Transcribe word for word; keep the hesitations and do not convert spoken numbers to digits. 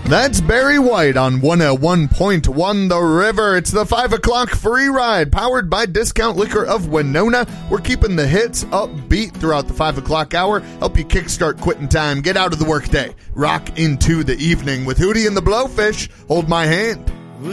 That's Barry White on one oh one point one The River. It's the five o'clock free ride powered by Discount Liquor of Winona. We're keeping the hits upbeat throughout the five o'clock hour. Help you kickstart quitting time. Get out of the workday. Rock into the evening with Hootie and the Blowfish. Hold my hand.